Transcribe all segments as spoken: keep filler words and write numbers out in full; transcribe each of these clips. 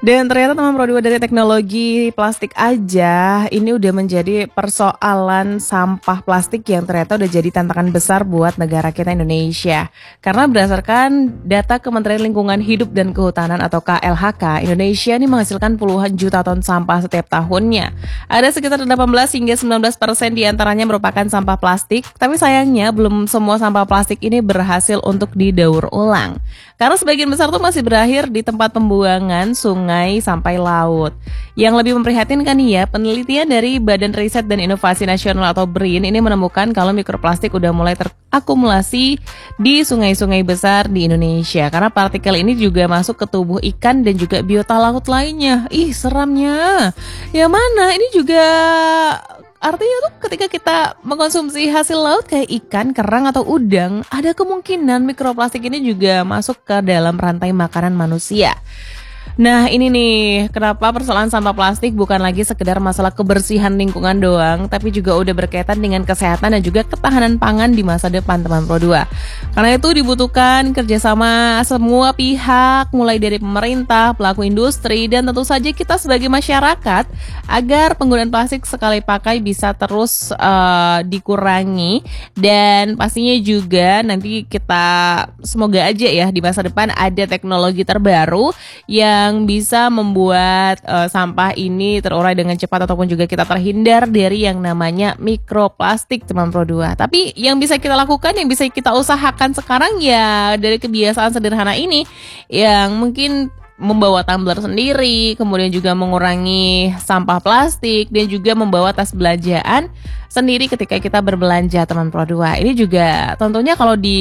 Dan ternyata teman Pro dua dari teknologi plastik aja, ini udah menjadi persoalan sampah plastik yang ternyata udah jadi tantangan besar buat negara kita Indonesia. Karena berdasarkan data Kementerian Lingkungan Hidup dan Kehutanan atau K L H K, Indonesia ini menghasilkan puluhan juta ton sampah setiap tahunnya. Ada sekitar delapan belas hingga sembilan belas persen diantaranya merupakan sampah plastik, tapi sayangnya belum semua sampah plastik ini berhasil untuk didaur ulang. Karena sebagian besar tuh masih berakhir di tempat pembuangan sungai sampai laut. Yang lebih memprihatinkan nih ya, penelitian dari Badan Riset dan Inovasi Nasional atau B R I N ini menemukan kalau mikroplastik udah mulai terakumulasi di sungai-sungai besar di Indonesia. Karena partikel ini juga masuk ke tubuh ikan dan juga biota laut lainnya. Ih, seramnya. Yang mana ini juga artinya tuh ketika kita mengkonsumsi hasil laut kayak ikan, kerang, atau udang, ada kemungkinan mikroplastik ini juga masuk ke dalam rantai makanan manusia. Nah ini nih, kenapa persoalan sampah plastik bukan lagi sekedar masalah kebersihan lingkungan doang, tapi juga udah berkaitan dengan kesehatan dan juga ketahanan pangan di masa depan teman Pro dua. Karena itu dibutuhkan kerjasama semua pihak, mulai dari pemerintah, pelaku industri, dan tentu saja kita sebagai masyarakat, agar penggunaan plastik sekali pakai bisa terus uh, dikurangi. Dan pastinya juga nanti kita semoga aja ya di masa depan ada teknologi terbaru yang yang bisa membuat uh, sampah ini terurai dengan cepat ataupun juga kita terhindar dari yang namanya mikroplastik teman Pro dua. Tapi yang bisa kita lakukan, yang bisa kita usahakan sekarang ya dari kebiasaan sederhana ini, yang mungkin membawa tumbler sendiri, kemudian juga mengurangi sampah plastik, dan juga membawa tas belanjaan sendiri ketika kita berbelanja teman Pro dua. Ini juga tentunya kalau di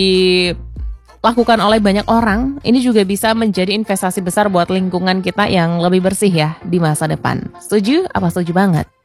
lakukan oleh banyak orang, ini juga bisa menjadi investasi besar buat lingkungan kita yang lebih bersih ya di masa depan. Setuju? Apa setuju banget?